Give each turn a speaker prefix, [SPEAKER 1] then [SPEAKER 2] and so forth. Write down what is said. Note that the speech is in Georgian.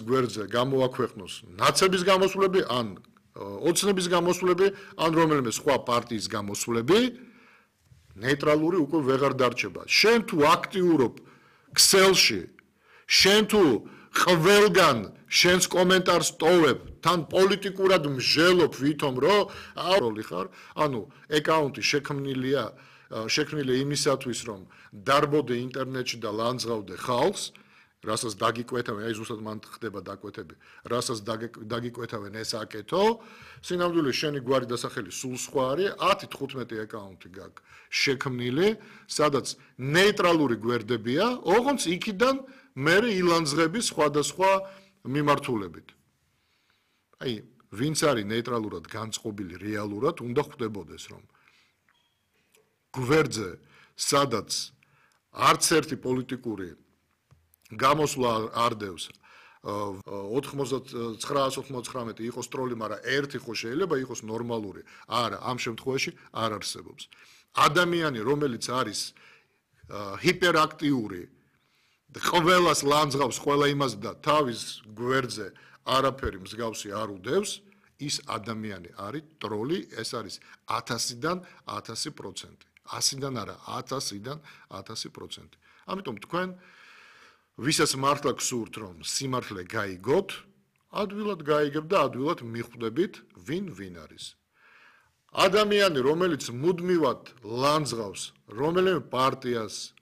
[SPEAKER 1] გვერდზე გამოაქვეყნოს ნაცების გამოსვლები, ან ოცნების გამოსვლები, ან რომელიმე სხვა პარტიის გამოსვლები, ნეიტრალური უკვე ვეღარ დარჩება. შენ თუ აქტიურობ ქსელში, შენ თუ ყველგან შენს კომენტარს ტოვებ, თან პოლიტიკურად მსჯელობ ვითომ რომ ავროლი ხარ, ანუ აკაუნტი შექმნილია იმისათვის რომ დარბოდე ინტერნეტში და ლანძღავდე ხალხს, რასაც დაგიკვეთავენ, აი ზუსტად მან ხდება დაკვეთები, რასაც დაგიკვეთავენ ეს აკეთო, სინამდვილეში შენი გვარი დასახელი სულ სხვა არის, 10-15 აკაუნტი გაქვს შექმნილი, სადაც ნეიტრალური გვერდებია, ოღონდ იქიდან მე ილანძღები სხვადასხვა მიმართულებით. აი, ვინც არის ნეიტრალურად განწყობილი რეალურად, უნდა ხვდებოდეს, რომ გვერდზე, სადაც არც ერთი პოლიტიკური გამოსვლა არ დევს 999 იყოს ტროლი, მაგრამ ერთი ხო შეიძლება იყოს ნორმალური. არა, ამ შემთხვევაში არ არსებობს. ადამიანი, რომელიც არის ჰიპერაქტიური, ყველას ლანძღავს, ყველა იმას და თავის გვერდზე არაფერი მსგავსი არ უდევს, ის ადამიანი არის ტროლი, ეს არის 1000-დან 1000%. 100-დან არა, 1000-დან 1000%. ამიტომ თქვენ ვისაც მართლა გსურთ რომ სიმართლე გაიგოთ, ადვილად გაიგებ და ადვილად მიხვდებით ვინ არის. ადამიანი, რომელიც მუდმივად ლანძღავს რომელიმე პარტიას,